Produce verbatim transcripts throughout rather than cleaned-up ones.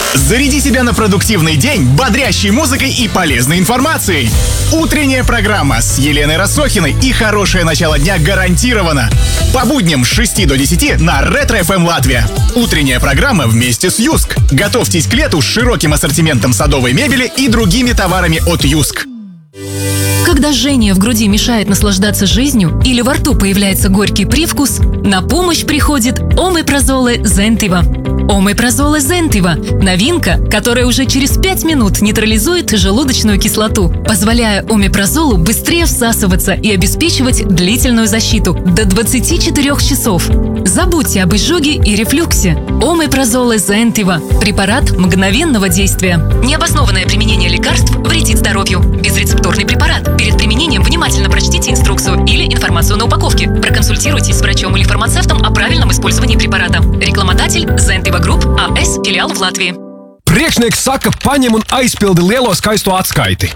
Заряди себя на продуктивный день бодрящей музыкой и полезной информацией. Утренняя программа с Еленой Рассохиной и хорошее начало дня гарантировано. По будням с шести до десяти на Ретро эф эм Латвия. Утренняя программа вместе с Юск. Готовьтесь к лету с широким ассортиментом садовой мебели и другими товарами от Юск. Когда жжение в груди мешает наслаждаться жизнью или во рту появляется горький привкус, на помощь приходит Омепразоле Зентива. Омепразоле Зентива – новинка, которая уже через пять минут нейтрализует желудочную кислоту, позволяя омепразолу быстрее всасываться и обеспечивать длительную защиту до двадцати четырёх часов. Забудьте об изжоге и рефлюксе. Омепразоле Зентива – препарат мгновенного действия. Необоснованное применение лекарств вредит здоровью. Безрецептурный препарат. Перед применением внимательно прочтите инструкцию или информацию на упаковке. Проконсультируйтесь с врачом или фармацевтом о правильном использовании препарата. Рекламодатель Зентива Групп АС, филиал в Латвии. Priekšnieks saka, paņem un aizpildi lielo skaisto atskaiti.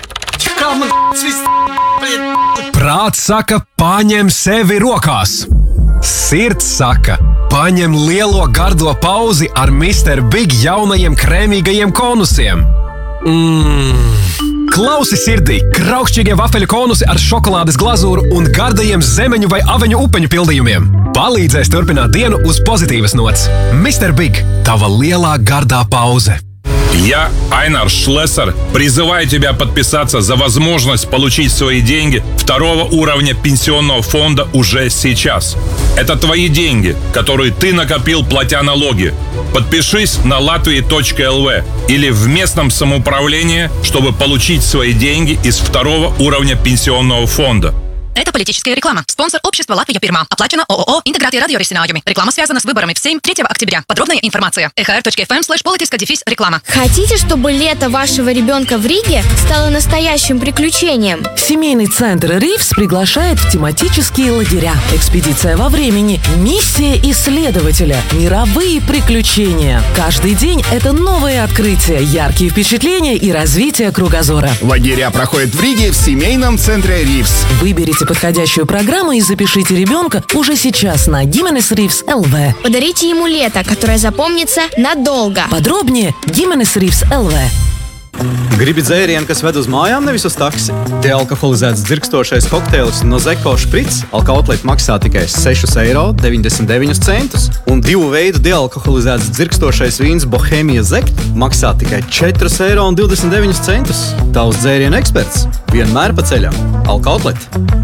Prāts saka, paņem sevi rokās. Sirds saka, paņem lielo gardo pauzi ar mister Big jaunajiem krēmīgajiem konusiem. Mmm. Klausi sirdī, kraukšķīgie vafeļu konusi ar šokolādes glazūru un gardajiem zemeņu vai aveņu upeņu pildījumiem. Palīdzēs turpināt dienu uz pozitīvas nots. mister Big, tava lielā gardā pauze. Я, Айнар Шлессер, призываю тебя подписаться за возможность получить свои деньги второго уровня пенсионного фонда уже сейчас. Это твои деньги, которые ты накопил, платя налоги. Подпишись на латвия точка эл ви или в местном самоуправлении, чтобы получить свои деньги из второго уровня пенсионного фонда. Это политическая реклама. Спонсор общества «Латвия Пирма». Оплачено ООО «Интеграция радиоресинājumi». Реклама связана с выборами в Сейм третьего октября. Подробная информация. и ха эр точка эф эм слэш политическая дефис реклама. Хотите, чтобы лето вашего ребенка в Риге стало настоящим приключением? Семейный центр «Ривс» приглашает в тематические лагеря. Экспедиция во времени. Миссия исследователя. Мировые приключения. Каждый день это новые открытия, яркие впечатления и развитие кругозора. Лагеря проходят в Риге в семейном центре «Ривс». Выберите подходящую программу и запишите ребенка уже сейчас на Gimenes Rivs точка эл ви. Подарите ему лето, которое запомнится надолго. Подробнее Gimenes Rivs точка эл ви. Gribi dzērienu, kas ved uz mājām, nevis uz taksi? Dealkoholizēts dzirkstošais kokteils no Zeko Šprits Alkautlet maksā tikai sešus eiro deviņdesmit deviņus centus, un divu veidu dealkoholizēts dzirkstošais vīns Bohemija Zekt maksā tikai četrus eiro divdesmit deviņus centus. Tavs dzērienu eksperts vienmēr pa ceļam. Alkautlet.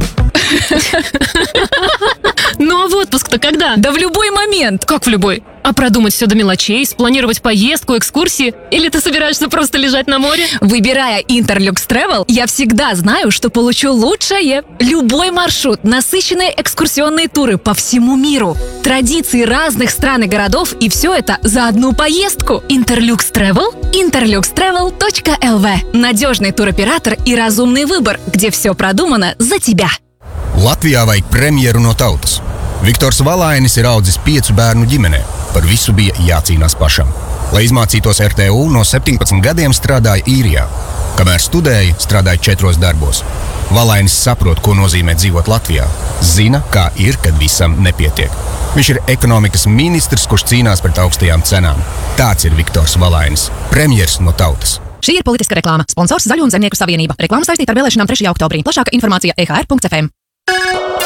Ну а в отпуск-то когда? Да в любой момент. Как в любой? А продумать все до мелочей, спланировать поездку, экскурсии? Или ты собираешься просто лежать на море? Выбирая Interlux Travel, я всегда знаю, что получу лучшее. Любой маршрут, насыщенные экскурсионные туры по всему миру, традиции разных стран и городов, и все это за одну поездку. Interlux Travel – интерлюкс трэвел точка эл ви. Надежный туроператор и разумный выбор, где все продумано за тебя. Latvijā vajag premjeru no tautas. Viktors Valainis ir audzis piecu bērnu ģimenē. Par visu bija jācīnās pašam. Lai izmācītos er te u, no septiņpadsmit gadiem strādāja īrijā. Kamēr studēja, strādāja četros darbos. Valainis saprot, ko nozīmē dzīvot Latvijā. Zina, kā ir, kad visam nepietiek. Viņš ir ekonomikas ministrs, kurš cīnās pret augstajām cenām. Tāds ir Viktors Valainis, premjers no tautas. Šī ir politiska reklāma. Sponsors Zaļo un Zemnieku savienība. Reklāma saistīta ar vēlēšanām trešajā oktobrī. Plašāka informācija e ha er punkts ef em.